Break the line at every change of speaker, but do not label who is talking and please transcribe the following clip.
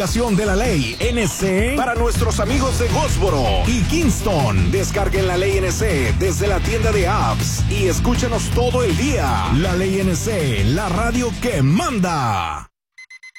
aplicación de la ley NC para nuestros amigos de Goldsboro y Kingston. Descarguen la ley NC desde la tienda de apps y escúchanos todo el día. La ley NC, la radio que manda.